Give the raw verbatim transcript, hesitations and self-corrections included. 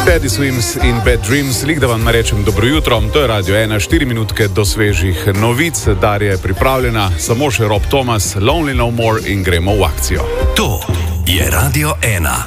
Teddy Swims in Bad Dreams, lik da vam rečem dobro jutro, to je Radio ena, štiri minutke do svežih novic, Darja je pripravljena, samo še Rob Thomas, Lonely No More in gremo v akcijo. To je Radio ena.